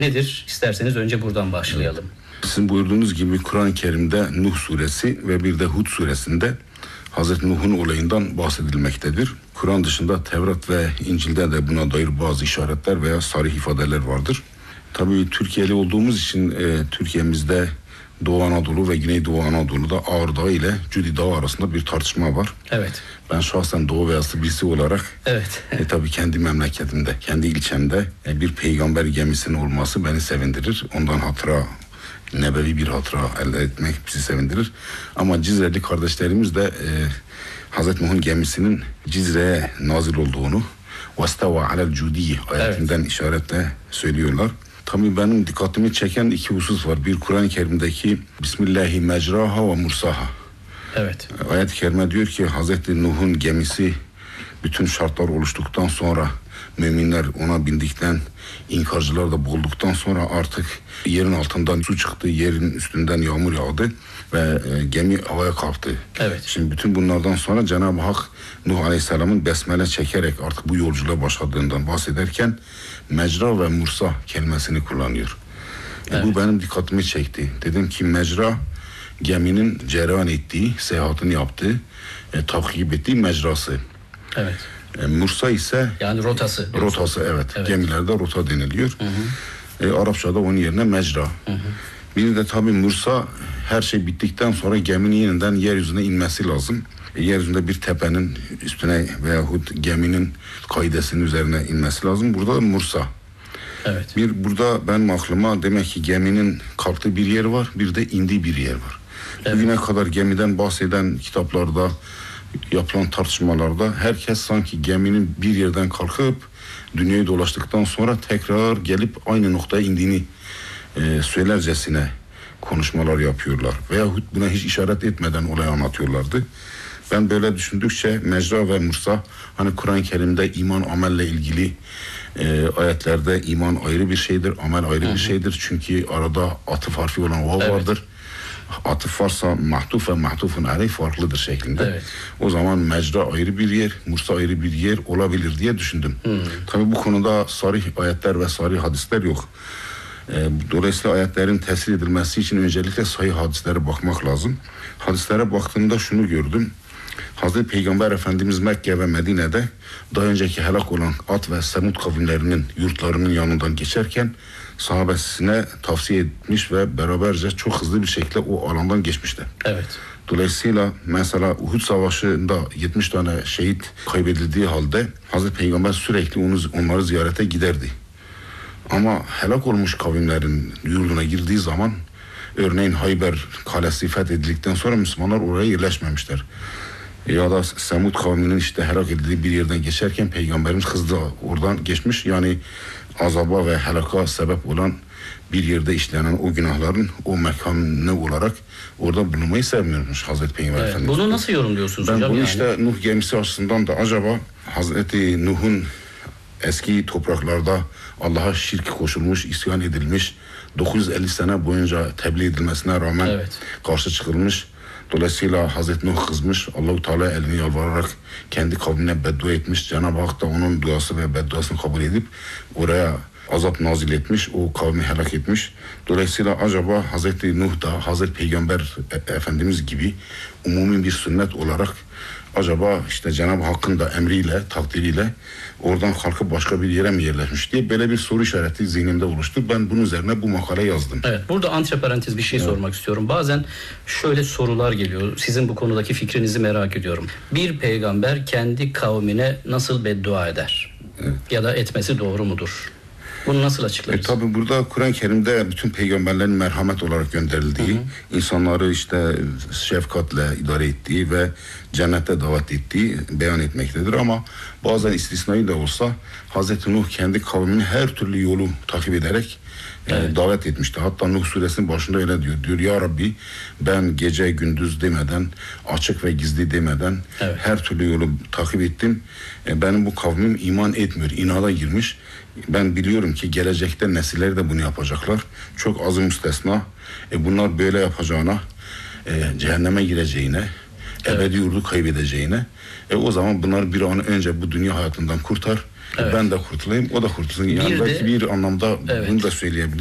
nedir? İsterseniz önce buradan başlayalım. Sizin buyurduğunuz gibi Kur'an-ı Kerim'de Nuh suresi ve bir de Hud suresinde Hazreti Nuh'un olayından bahsedilmektedir. Kur'an dışında Tevrat ve İncil'de de buna dair bazı işaretler veya sarih ifadeler vardır. Tabii Türkiye'li olduğumuz için Türkiye'mizde Doğu Anadolu ve Güneydoğu Anadolu'da Ağrı Dağı ile Cudi Dağı arasında bir tartışma var. Evet. Ben şahsen Doğu beyazlı birisi olarak evet. Tabii kendi memleketimde, kendi ilçemde bir peygamber gemisinin olması beni sevindirir. Ondan hatıra, nebevi bir hatıra elde etmek bizi sevindirir. Ama Cizreli kardeşlerimiz de Hazreti Nuh'un gemisinin Cizre'ye nazil olduğunu وَاسْتَوَى عَلَى الْجُودِيِّ ayetinden işaretle söylüyorlar. Tabii benim dikkatimi çeken iki husus var. Bir, Kur'an-ı Kerim'deki Bismillahi mecraha ve mursaha. Evet. Ayet-i Kerime diyor ki Hazreti Nuh'un gemisi bütün şartlar oluştuktan sonra müminler ona bindikten, inkarcılar da boğulduktan sonra artık yerin altından su çıktı, yerin üstünden yağmur yağdı ve gemi havaya kalktı. Evet. Şimdi bütün bunlardan sonra Cenab-ı Hak Nuh Aleyhisselam'ın besmele çekerek artık bu yolculuğa başladığından bahsederken mecra ve mursa kelimesini kullanıyor. Evet. Bu benim dikkatimi çekti. Dedim ki mecra geminin cereyan ettiği, seyahatini yaptığı, takip ettiği mecrası. Evet. Mursa ise yani rotası. Rotası evet. Gemilerde rota deniliyor. Hı hı. Arapçada onun yerine mecra. Hı hı. Bir de tabii Mursa her şey bittikten sonra geminin yeniden yeryüzüne inmesi lazım. Yeryüzünde bir tepenin üstüne veyahut geminin kaidesinin üzerine inmesi lazım. Burada da Mursa. Evet. Burada benim aklıma demek ki geminin kalktığı bir yer var, bir de indiği bir yer var. Evet. Bugüne kadar gemiden bahseden kitaplarda, yapılan tartışmalarda herkes sanki geminin bir yerden kalkıp dünyayı dolaştıktan sonra tekrar gelip aynı noktaya indiğini söylercesine konuşmalar yapıyorlar. Veyahut buna hiç işaret etmeden olayı anlatıyorlardı. Ben böyle düşündükçe mecra ve mursa, hani Kur'an-ı Kerim'de iman amelle ilgili ayetlerde iman ayrı bir şeydir, amel ayrı bir şeydir. Çünkü arada atıf harfi olan vav vardır. Atıf varsa mahtuf ve mahtufun aleyh farklıdır şeklinde. Evet. O zaman mecra ayrı bir yer, mursa ayrı bir yer olabilir diye düşündüm. Tabii bu konuda sarih ayetler ve sarih hadisler yok. Dolayısıyla ayetlerin tesir edilmesi için öncelikle sahih hadislere bakmak lazım. Hadislere baktığımda şunu gördüm. Hazreti Peygamber Efendimiz Mekke ve Medine'de daha önceki helak olan Ad ve Semud kavimlerinin yurtlarının yanından geçerken sahabesine tavsiye etmiş ve beraberce çok hızlı bir şekilde o alandan geçmişler. Evet. Dolayısıyla mesela Uhud Savaşı'nda 70 tane şehit kaybedildiği halde Hazreti Peygamber sürekli onları ziyarete giderdi. Ama helak olmuş kavimlerin yurduna girdiği zaman örneğin Hayber Kalesi fethedildikten sonra Müslümanlar oraya yerleşmemişler. Ya da Semud kavminin işte helak edildiği bir yerden geçerken Peygamberimiz hızlı oradan geçmiş. Yani azaba ve helaka sebep olan bir yerde işlenen o günahların o mekanı olarak orada bulunmayı sevmiyormuş Hazreti Peygamber Efendimiz. Bunu nasıl yorumluyorsunuz hocam? Ben bunu yani? işte Nuh gemisi açısından da acaba Hazreti Nuh'un eski topraklarda Allah'a şirk koşulmuş, isyan edilmiş, 950 sene boyunca tebliğ edilmesine rağmen karşı çıkılmış. Dolayısıyla Hazreti Nuh kızmış, Allah-u Teala elini yalvararak kendi kavmine beddua etmiş. Cenab-ı Hak da onun duası ve bedduasını kabul edip oraya azap nazil etmiş, o kavmi helak etmiş. Dolayısıyla acaba Hazreti Nuh da Hazreti Peygamber Efendimiz gibi umumi bir sünnet olarak acaba işte Cenab-ı Hakk'ın da emriyle, takdiriyle oradan kalkıp başka bir yere mi yerleşmiş diye böyle bir soru işareti zihnimde oluştu. Ben bunun üzerine bu makale yazdım. Evet, burada antiparantez bir şey sormak istiyorum. Bazen şöyle sorular geliyor. Sizin bu konudaki fikrinizi merak ediyorum. Bir peygamber kendi kavmine nasıl beddua eder? Evet. Ya da etmesi doğru mudur? Bunu nasıl açıklarız? Tabii burada Kur'an-ı Kerim'de bütün peygamberlerin merhamet olarak gönderildiği, insanları işte şefkatle idare ettiği ve cennete davet ettiği beyan etmektedir. Ama bazen istisnai de olsa Hazreti Nuh kendi kavmini her türlü yolu takip ederek davet etmişti. Hatta Nuh suresinin başında öyle diyor. Diyor ya Rabbi ben gece gündüz demeden, açık ve gizli demeden her türlü yolu takip ettim. Benim bu kavmim iman etmiyor, inada girmiş. Ben biliyorum ki gelecekte nesiller de bunu yapacaklar. Çok azı müstesna. Bunlar böyle yapacağına, cehenneme gireceğine, ebedi yurdu kaybedeceğine. O zaman bunlar bir an önce bu dünya hayatından kurtar. Evet. Ben de kurtulayım, o da kurtulsun. Yani Bir de- belki bir anlamda Evet. bunu da söyleyebilirim.